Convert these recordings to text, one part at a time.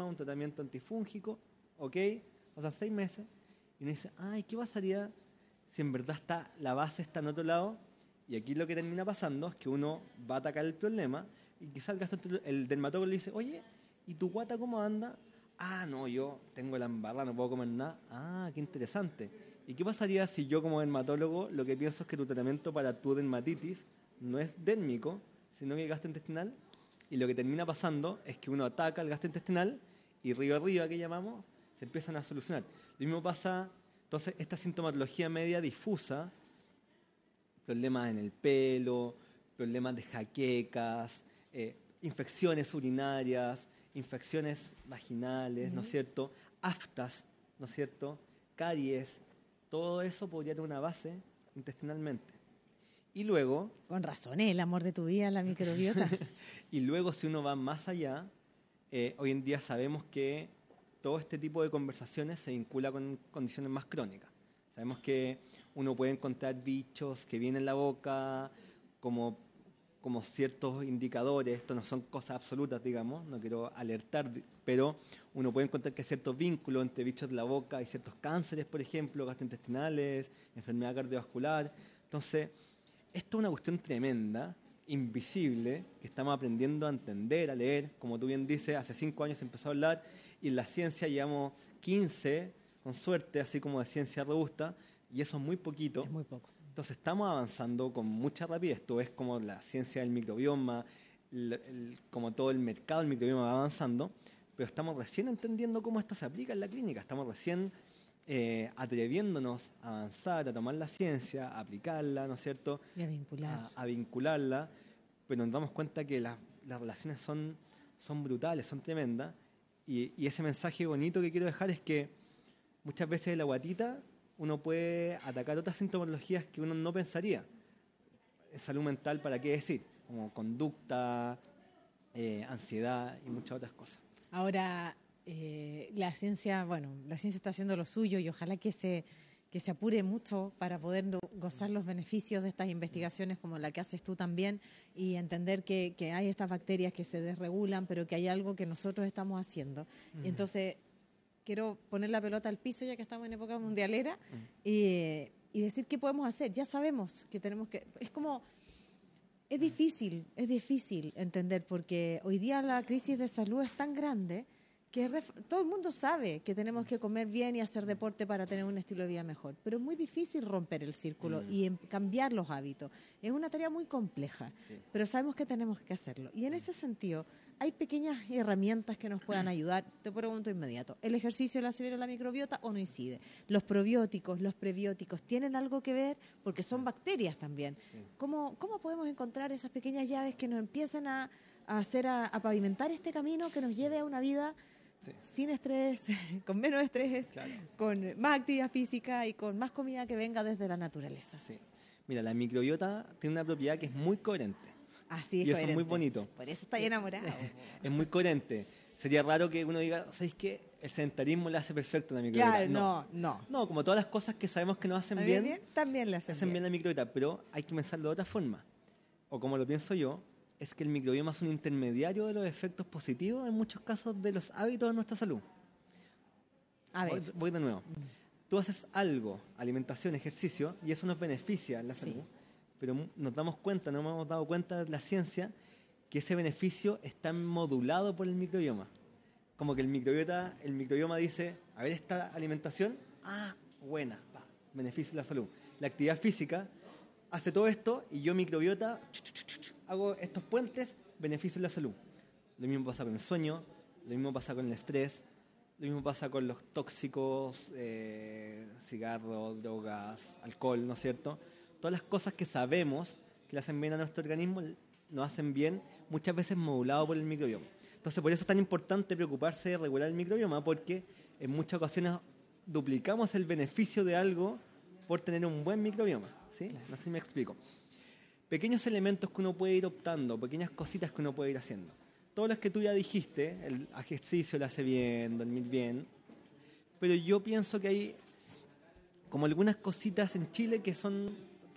un tratamiento antifúngico, ok, pasan 6 meses, y uno dice, ay, ¿qué pasaría si en verdad la base está en otro lado? Y aquí lo que termina pasando es que uno va a atacar el problema y quizás el dermatólogo le dice, oye, ¿y tu guata cómo anda? Ah, no, yo tengo la embarrada, no puedo comer nada. Ah, qué interesante. ¿Y qué pasaría si yo como dermatólogo lo que pienso es que tu tratamiento para tu dermatitis no es dérmico, sino que es gastrointestinal? Y lo que termina pasando es que uno ataca el gastrointestinal y río arriba, que llamamos, se empiezan a solucionar. Lo mismo pasa, entonces, esta sintomatología media difusa, problemas en el pelo, problemas de jaquecas, infecciones urinarias, infecciones vaginales, ¿no es cierto? Aftas, ¿no es cierto? Caries, todo eso podría tener una base intestinalmente. Y luego... Con razón, el amor de tu vida, la microbiota. Y luego, si uno va más allá, hoy en día sabemos que todo este tipo de conversaciones se vincula con condiciones más crónicas. Sabemos que uno puede encontrar bichos que vienen en la boca como ciertos indicadores, esto no son cosas absolutas, digamos, no quiero alertar, pero uno puede encontrar que hay ciertos vínculos entre bichos de la boca, hay ciertos cánceres, por ejemplo, gastrointestinales, enfermedad cardiovascular. Entonces, esto es una cuestión tremenda, invisible, que estamos aprendiendo a entender, a leer. Como tú bien dices, hace 5 años se empezó a hablar y en la ciencia llevamos 15, con suerte, así como de ciencia robusta, y eso es muy poquito. Es muy poco. Entonces estamos avanzando con mucha rapidez. Esto es como la ciencia del microbioma, como todo el mercado del microbioma va avanzando, pero estamos recién entendiendo cómo esto se aplica en la clínica. Estamos recién atreviéndonos a avanzar, a tomar la ciencia, a aplicarla, ¿no es cierto? Y a vincular. A vincularla, pero nos damos cuenta que las relaciones son brutales, son tremendas, y ese mensaje bonito que quiero dejar es que muchas veces en la guatita uno puede atacar otras sintomatologías que uno no pensaría. Salud mental, ¿para qué decir? Como conducta, ansiedad y muchas otras cosas. Ahora, la ciencia está haciendo lo suyo y ojalá que se apure mucho para poder gozar los beneficios de estas investigaciones como la que haces tú también y entender que hay estas bacterias que se desregulan, pero que hay algo que nosotros estamos haciendo. Y entonces, quiero poner la pelota al piso ya que estamos en época mundialera y decir qué podemos hacer. Ya sabemos que tenemos que... Es difícil entender porque hoy día la crisis de salud es tan grande que todo el mundo sabe que tenemos que comer bien y hacer deporte para tener un estilo de vida mejor, pero es muy difícil romper el círculo y cambiar los hábitos. Es una tarea muy compleja, pero sabemos que tenemos que hacerlo. Y en ese sentido, hay pequeñas herramientas que nos puedan ayudar. Te pregunto inmediato, ¿el ejercicio le hace bien a la microbiota o no incide? ¿Los probióticos, los prebióticos tienen algo que ver? Porque son bacterias también. ¿Cómo podemos encontrar esas pequeñas llaves que nos empiecen a pavimentar este camino que nos lleve a una vida sin estrés, con menos estrés, con más actividad física y con más comida que venga desde la naturaleza? Sí. Mira, la microbiota tiene una propiedad que es muy coherente. Así es, y eso coherente. es muy bonito. Por eso está enamorado. Es muy coherente. Sería raro que uno diga, ¿sabes qué? El sedentarismo le hace perfecto a la microbiota. Claro, no. No, como todas las cosas que sabemos que nos hacen bien, también le hacen bien a la microbiota, pero hay que pensarlo de otra forma. O como lo pienso yo, es que el microbioma es un intermediario de los efectos positivos en muchos casos de los hábitos de nuestra salud. A ver. Voy de nuevo. Tú haces algo, alimentación, ejercicio, y eso nos beneficia en la salud, pero nos damos cuenta, no nos hemos dado cuenta de la ciencia, que ese beneficio está modulado por el microbioma. Como que el microbioma dice, a ver, esta alimentación, buena, beneficio de la salud. La actividad física hace todo esto y yo microbiota hago estos puentes, beneficio de la salud. Lo mismo pasa con el sueño, lo mismo pasa con el estrés, lo mismo pasa con los tóxicos, cigarros, drogas, alcohol, ¿no es cierto? Todas las cosas que sabemos que le hacen bien a nuestro organismo, nos hacen bien, muchas veces modulado por el microbioma. Entonces, por eso es tan importante preocuparse de regular el microbioma, porque en muchas ocasiones duplicamos el beneficio de algo por tener un buen microbioma. ¿Sí? Claro. No sé si me explico. Pequeños elementos que uno puede ir optando, pequeñas cositas que uno puede ir haciendo. Todas las que tú ya dijiste, el ejercicio le hace bien, dormir bien, pero yo pienso que hay como algunas cositas en Chile que son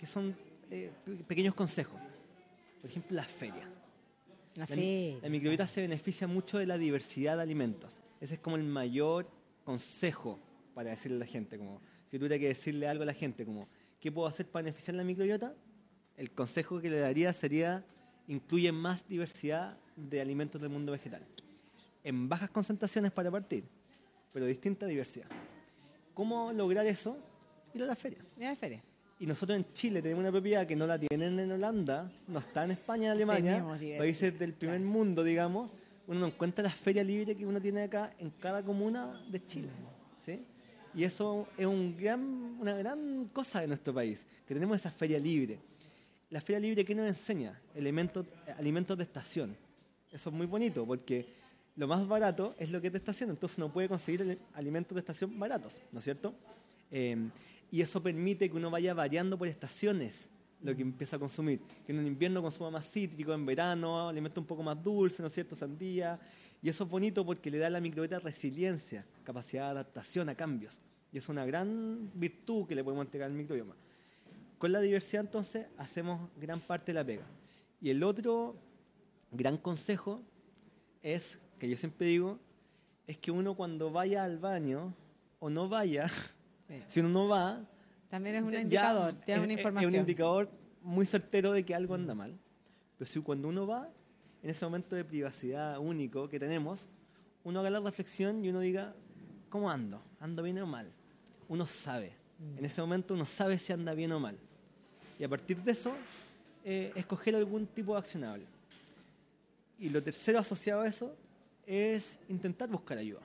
pequeños consejos. Por ejemplo, las ferias. La microbiota se beneficia mucho de la diversidad de alimentos. Ese es como el mayor consejo para decirle a la gente. Como, si tuviera que decirle algo a la gente, como, ¿qué puedo hacer para beneficiar la microbiota? El consejo que le daría sería, incluye más diversidad de alimentos del mundo vegetal. En bajas concentraciones para partir, pero distinta diversidad. ¿Cómo lograr eso? Ir a la feria. Ir a la feria. Y nosotros en Chile tenemos una propiedad que no la tienen en Holanda, no está en España, en Alemania, países del primer mundo, digamos. Uno no encuentra las ferias libres que uno tiene acá en cada comuna de Chile, ¿sí? Y eso es una gran cosa de nuestro país, que tenemos esa feria libre. La feria libre, ¿qué nos enseña? Alimentos de estación. Eso es muy bonito, porque lo más barato es lo que es de estación, entonces uno puede conseguir alimentos de estación baratos, ¿no es cierto? Y eso permite que uno vaya variando por estaciones lo que empieza a consumir. Que en invierno consuma más cítrico, en verano alimentos un poco más dulces, ¿no es cierto? Sandía. Y eso es bonito porque le da a la microbiota resiliencia, capacidad de adaptación a cambios. Y es una gran virtud que le podemos entregar al microbioma. Con la diversidad, entonces, hacemos gran parte de la pega. Y el otro gran consejo es, que yo siempre digo, es que uno cuando vaya al baño o no vaya, si uno no va, también es un indicador, te da una información. Es un indicador muy certero de que algo anda mal. Pero si cuando uno va, en ese momento de privacidad único que tenemos, uno haga la reflexión y uno diga, ¿cómo ando? ¿Ando bien o mal? Uno sabe. En ese momento uno sabe si anda bien o mal. Y a partir de eso, escoger algún tipo de accionable. Y lo tercero asociado a eso es intentar buscar ayuda.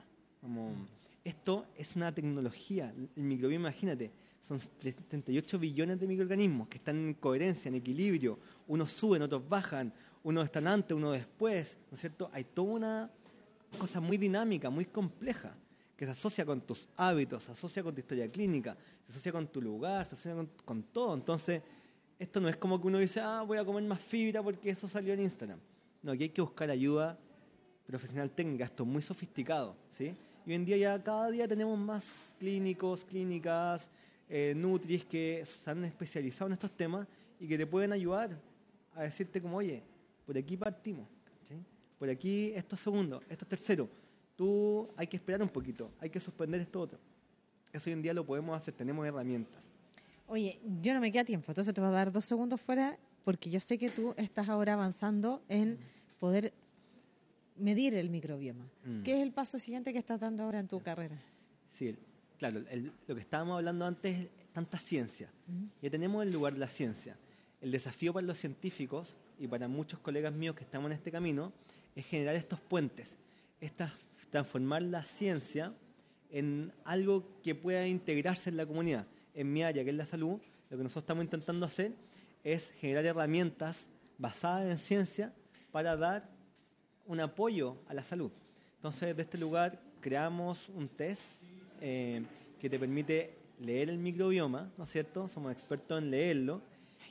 Esto es una tecnología. El microbioma, imagínate, son 38 billones de microorganismos que están en coherencia, en equilibrio. Unos suben, otros bajan, unos están antes, unos después, ¿no es cierto? Hay toda una cosa muy dinámica, muy compleja, que se asocia con tus hábitos, se asocia con tu historia clínica, se asocia con tu lugar, se asocia con todo. Entonces, esto no es como que uno dice, voy a comer más fibra porque eso salió en Instagram. No, aquí hay que buscar ayuda profesional técnica. Esto es muy sofisticado, ¿sí? Y hoy en día ya cada día tenemos más clínicos, clínicas, nutris que se han especializado en estos temas y que te pueden ayudar a decirte como, oye, por aquí partimos, ¿sí? Por aquí esto es segundo, esto es tercero. Tú hay que esperar un poquito, hay que suspender esto otro. Eso hoy en día lo podemos hacer, tenemos herramientas. Oye, yo no me queda tiempo, entonces te voy a dar 2 segundos fuera porque yo sé que tú estás ahora avanzando en poder medir el microbioma. ¿Qué es el paso siguiente que estás dando ahora en tu carrera? Sí, claro, lo que estábamos hablando antes es tanta ciencia. Ya tenemos el lugar de la ciencia. El desafío para los científicos y para muchos colegas míos que estamos en este camino es generar estos puentes, transformar la ciencia en algo que pueda integrarse en la comunidad. En mi área, que es la salud, lo que nosotros estamos intentando hacer es generar herramientas basadas en ciencia para dar un apoyo a la salud. Entonces, de este lugar creamos un test que te permite leer el microbioma, ¿no es cierto? Somos expertos en leerlo,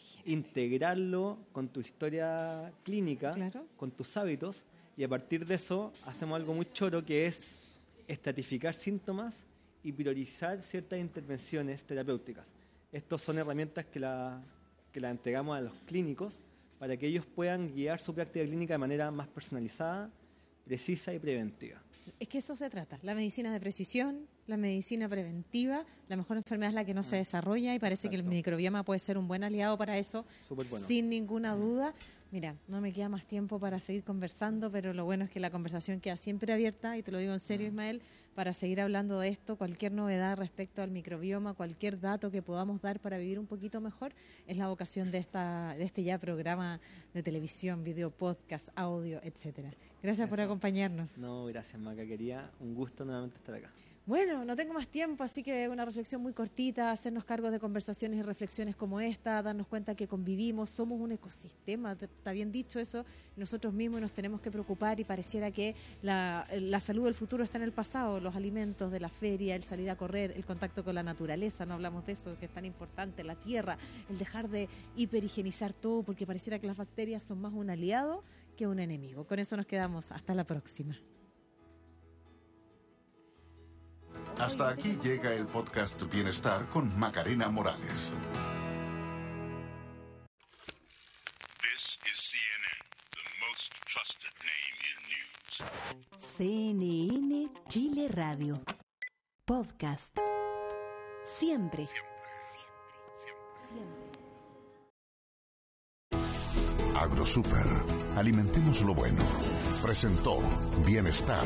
integrarlo con tu historia clínica, claro, con tus hábitos, y a partir de eso hacemos algo muy choro que es estratificar síntomas y priorizar ciertas intervenciones terapéuticas. Estas son herramientas que la entregamos a los clínicos para que ellos puedan guiar su práctica clínica de manera más personalizada, precisa y preventiva. Es que eso se trata, la medicina de precisión, la medicina preventiva. La mejor enfermedad es la que no se desarrolla y parece que el microbioma puede ser un buen aliado para eso, bueno, sin ninguna duda. Mira, no me queda más tiempo para seguir conversando, pero lo bueno es que la conversación queda siempre abierta, y te lo digo en serio, Ismael, para seguir hablando de esto. Cualquier novedad respecto al microbioma, cualquier dato que podamos dar para vivir un poquito mejor, es la vocación de este ya programa de televisión, video, podcast, audio, etcétera. Gracias por acompañarnos. No, gracias, Maca, quería un gusto nuevamente estar acá. Bueno, no tengo más tiempo, así que una reflexión muy cortita, hacernos cargo de conversaciones y reflexiones como esta, darnos cuenta que convivimos, somos un ecosistema, está bien dicho eso, nosotros mismos nos tenemos que preocupar, y pareciera que la salud del futuro está en el pasado, los alimentos de la feria, el salir a correr, el contacto con la naturaleza, no hablamos de eso, que es tan importante, la tierra, el dejar de hiperhigienizar todo, porque pareciera que las bacterias son más un aliado que un enemigo. Con eso nos quedamos, hasta la próxima. Hasta aquí llega el podcast Bienestar con Macarena Morales. This is CNN, the most trusted name in news. CNN Chile Radio. Podcast. Siempre. AgroSuper. Alimentemos lo bueno. Presentó Bienestar.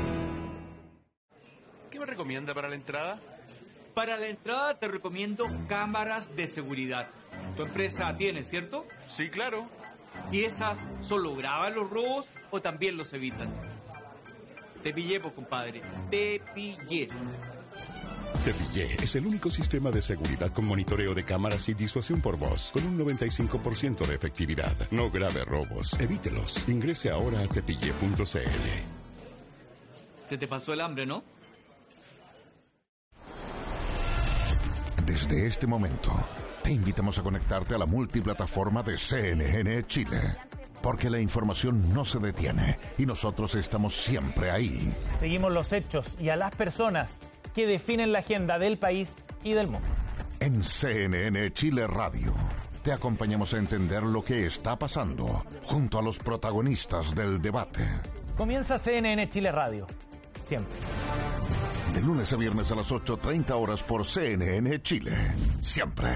¿Qué me recomienda para la entrada? Para la entrada te recomiendo cámaras de seguridad. Tu empresa tiene, ¿cierto? Sí, claro. ¿Y esas solo graban los robos o también los evitan? Te pillé, pues, compadre. Te pillé. Te Pillé es el único sistema de seguridad con monitoreo de cámaras y disuasión por voz, con un 95% de efectividad. No grave robos, evítelos. Ingrese ahora a tepille.cl. Se te pasó el hambre, ¿no? Desde este momento, te invitamos a conectarte a la multiplataforma de CNN Chile. Porque la información no se detiene y nosotros estamos siempre ahí. Seguimos los hechos y a las personas que definen la agenda del país y del mundo. En CNN Chile Radio, te acompañamos a entender lo que está pasando junto a los protagonistas del debate. Comienza CNN Chile Radio. Siempre. De lunes a viernes a las 8:30 horas por CNN Chile. Siempre.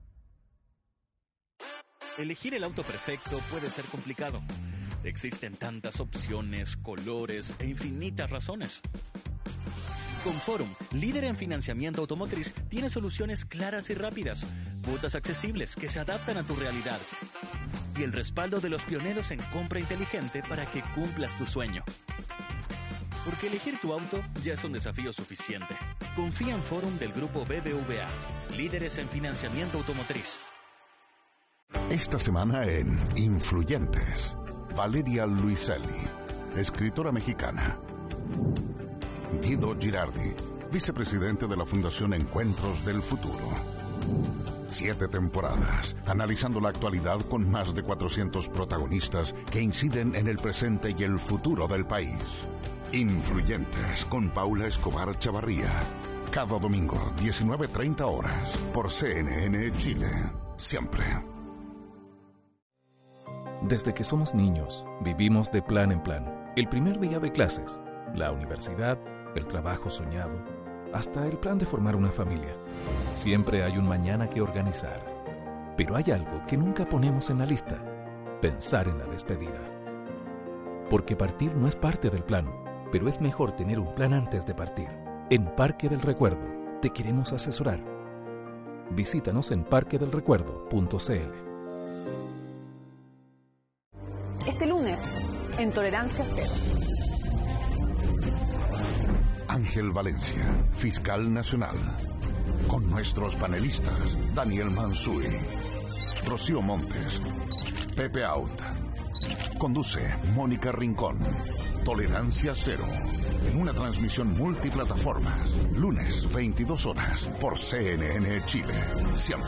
Elegir el auto perfecto puede ser complicado. Existen tantas opciones, colores e infinitas razones. Con Forum, líder en financiamiento automotriz, tiene soluciones claras y rápidas, cuotas accesibles que se adaptan a tu realidad y el respaldo de los pioneros en compra inteligente para que cumplas tu sueño. Porque elegir tu auto ya es un desafío suficiente. Confía en Forum del grupo BBVA, líderes en financiamiento automotriz. Esta semana en Influyentes, Valeria Luiselli, escritora mexicana. Guido Girardi, vicepresidente de la Fundación Encuentros del Futuro. 7 temporadas, analizando la actualidad con más de 400 protagonistas que inciden en el presente y el futuro del país. Influyentes con Paula Escobar Chavarría. Cada domingo, 19:30 horas, por CNN Chile. Siempre. Desde que somos niños, vivimos de plan en plan. El primer día de clases, la universidad, el trabajo soñado, hasta el plan de formar una familia. Siempre hay un mañana que organizar. Pero hay algo que nunca ponemos en la lista: pensar en la despedida. Porque partir no es parte del plan, pero es mejor tener un plan antes de partir. En Parque del Recuerdo te queremos asesorar. Visítanos en parquedelrecuerdo.cl. Este lunes, en Tolerancia Cero. Ángel Valencia, fiscal nacional. Con nuestros panelistas, Daniel Mansuy, Rocío Montes, Pepe Out. Conduce Mónica Rincón. Tolerancia Cero. En una transmisión multiplataformas. Lunes, 22 horas, por CNN Chile. Siempre.